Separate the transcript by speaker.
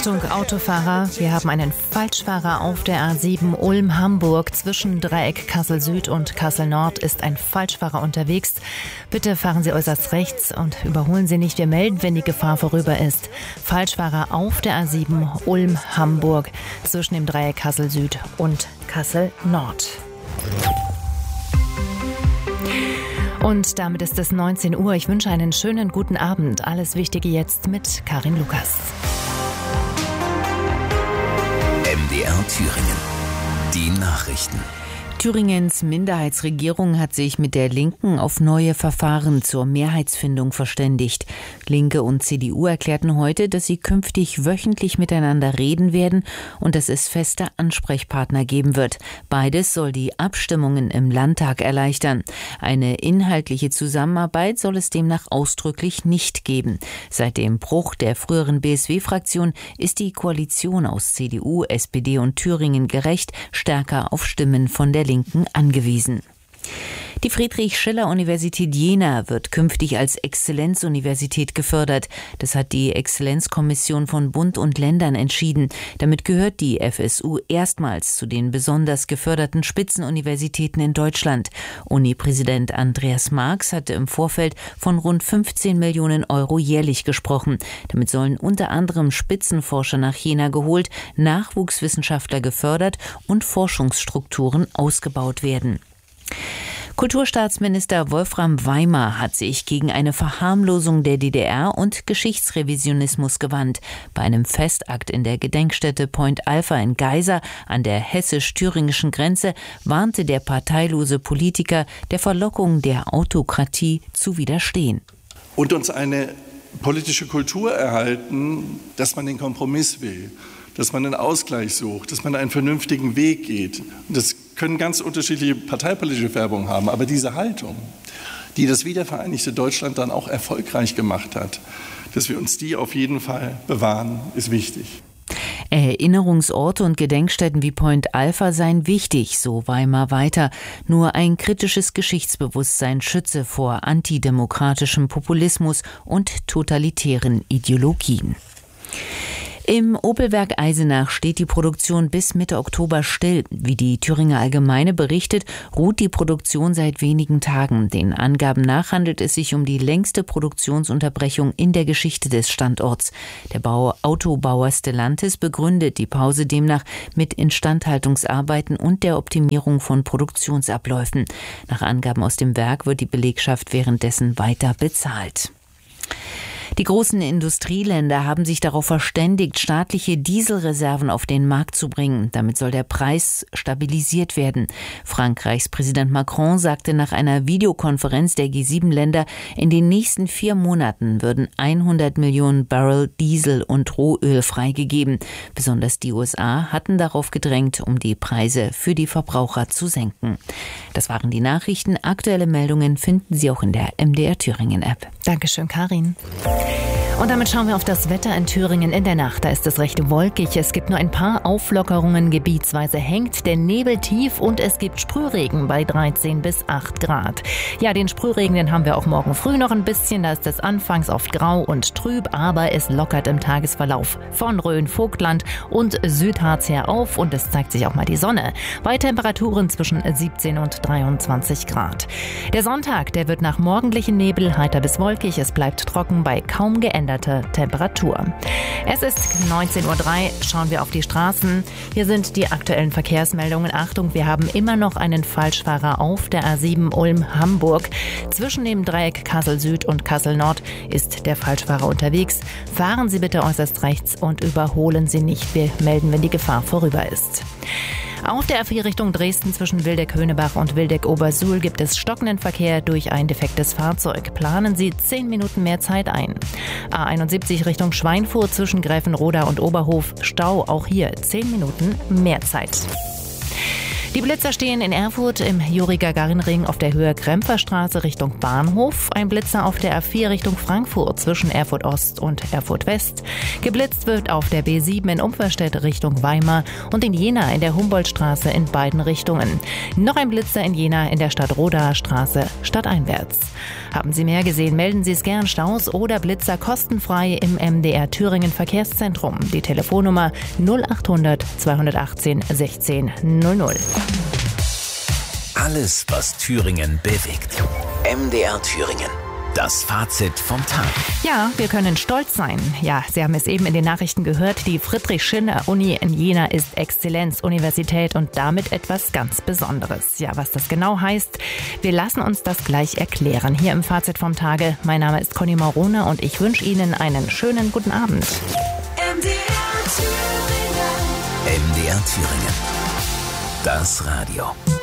Speaker 1: Achtung, Autofahrer, wir haben einen Falschfahrer auf der A7 Ulm-Hamburg. Zwischen Dreieck Kassel-Süd und Kassel-Nord ist ein Falschfahrer unterwegs. Bitte fahren Sie äußerst rechts und überholen Sie nicht. Wir melden, wenn die Gefahr vorüber ist. Falschfahrer auf der A7 Ulm-Hamburg zwischen dem Dreieck Kassel-Süd und Kassel-Nord. Und damit ist es 19 Uhr. Ich wünsche einen schönen guten Abend. Alles Wichtige jetzt mit Karin Lukas.
Speaker 2: MDR Thüringen. Die Nachrichten.
Speaker 3: Thüringens Minderheitsregierung hat sich mit der Linken auf neue Verfahren zur Mehrheitsfindung verständigt. Linke und CDU erklärten heute, dass sie künftig wöchentlich miteinander reden werden und dass es feste Ansprechpartner geben wird. Beides soll die Abstimmungen im Landtag erleichtern. Eine inhaltliche Zusammenarbeit soll es demnach ausdrücklich nicht geben. Seit dem Bruch der früheren BSW-Fraktion ist die Koalition aus CDU, SPD und Thüringen gerecht stärker auf Stimmen von der Linken angewiesen. Die Friedrich-Schiller-Universität Jena wird künftig als Exzellenzuniversität gefördert. Das hat die Exzellenzkommission von Bund und Ländern entschieden. Damit gehört die FSU erstmals zu den besonders geförderten Spitzenuniversitäten in Deutschland. Uni-Präsident Andreas Marx hatte im Vorfeld von rund 15 Millionen Euro jährlich gesprochen. Damit sollen unter anderem Spitzenforscher nach Jena geholt, Nachwuchswissenschaftler gefördert und Forschungsstrukturen ausgebaut werden. Kulturstaatsminister Wolfram Weimer hat sich gegen eine Verharmlosung der DDR und Geschichtsrevisionismus gewandt. Bei einem Festakt in der Gedenkstätte Point Alpha in Geisa an der hessisch-thüringischen Grenze warnte der parteilose Politiker, der Verlockung der Autokratie zu widerstehen.
Speaker 4: Und uns eine politische Kultur erhalten, dass man den Kompromiss will, dass man einen Ausgleich sucht, dass man einen vernünftigen Weg geht. Und das können ganz unterschiedliche parteipolitische Färbungen haben, aber diese Haltung, die das wiedervereinigte Deutschland dann auch erfolgreich gemacht hat, dass wir uns die auf jeden Fall bewahren, ist wichtig.
Speaker 3: Erinnerungsorte und Gedenkstätten wie Point Alpha seien wichtig, so Weimar weiter. Nur ein kritisches Geschichtsbewusstsein schütze vor antidemokratischem Populismus und totalitären Ideologien. Im Opelwerk Eisenach steht die Produktion bis Mitte Oktober still. Wie die Thüringer Allgemeine berichtet, ruht die Produktion seit wenigen Tagen. Den Angaben nach handelt es sich um die längste Produktionsunterbrechung in der Geschichte des Standorts. Der Autobauer Stellantis begründet die Pause demnach mit Instandhaltungsarbeiten und der Optimierung von Produktionsabläufen. Nach Angaben aus dem Werk wird die Belegschaft währenddessen weiter bezahlt. Die großen Industrieländer haben sich darauf verständigt, staatliche Dieselreserven auf den Markt zu bringen. Damit soll der Preis stabilisiert werden. Frankreichs Präsident Macron sagte nach einer Videokonferenz der G7-Länder, in den nächsten 4 Monaten würden 100 Millionen Barrel Diesel und Rohöl freigegeben. Besonders die USA hatten darauf gedrängt, um die Preise für die Verbraucher zu senken. Das waren die Nachrichten. Aktuelle Meldungen finden Sie auch in der MDR Thüringen App.
Speaker 1: Dankeschön, Karin. Und damit schauen wir auf das Wetter in Thüringen in der Nacht. Da ist es recht wolkig. Es gibt nur ein paar Auflockerungen. Gebietsweise hängt der Nebel tief und es gibt Sprühregen bei 13 bis 8 Grad. Ja, den Sprühregen, den haben wir auch morgen früh noch ein bisschen. Da ist es anfangs oft grau und trüb, aber es lockert im Tagesverlauf von Rhön-Vogtland und Südharz her auf und es zeigt sich auch mal die Sonne. Bei Temperaturen zwischen 17 und 23 Grad. Der Sonntag, der wird nach morgendlichen Nebel heiter bis wolkig. Es bleibt trocken bei kaum geänderte Temperatur. Es ist 19:03 Uhr, schauen wir auf die Straßen. Hier sind die aktuellen Verkehrsmeldungen. Achtung, wir haben immer noch einen Falschfahrer auf der A7 Ulm-Hamburg. Zwischen dem Dreieck Kassel-Süd und Kassel-Nord ist der Falschfahrer unterwegs. Fahren Sie bitte äußerst rechts und überholen Sie nicht. Wir melden, wenn die Gefahr vorüber ist. Auf der A4 Richtung Dresden zwischen Wildeck-Höhnebach und Wildeck-Obersuhl gibt es stockenden Verkehr durch ein defektes Fahrzeug. Planen Sie 10 Minuten mehr Zeit ein. A71 Richtung Schweinfurt zwischen Gräfenroda und Oberhof. Stau, auch hier 10 Minuten mehr Zeit. Die Blitzer stehen in Erfurt im Juri-Gagarin-Ring auf der Höhe Krempferstraße Richtung Bahnhof. Ein Blitzer auf der A4 Richtung Frankfurt zwischen Erfurt Ost und Erfurt West. Geblitzt wird auf der B7 in Umferstedt Richtung Weimar und in Jena in der Humboldtstraße in beiden Richtungen. Noch ein Blitzer in Jena in der Stadtrodaer Straße stadteinwärts. Haben Sie mehr gesehen, melden Sie es gern. Staus oder Blitzer kostenfrei im MDR Thüringen Verkehrszentrum. Die Telefonnummer 0800 218 16 00.
Speaker 2: Alles, was Thüringen bewegt. MDR Thüringen. Das Fazit vom Tag.
Speaker 1: Ja, wir können stolz sein. Ja, Sie haben es eben in den Nachrichten gehört. Die Friedrich-Schiller-Uni in Jena ist Exzellenzuniversität und damit etwas ganz Besonderes. Ja, was das genau heißt, wir lassen uns das gleich erklären. Hier im Fazit vom Tage. Mein Name ist Conny Marona und ich wünsche Ihnen einen schönen guten Abend.
Speaker 2: MDR Thüringen. Das Radio.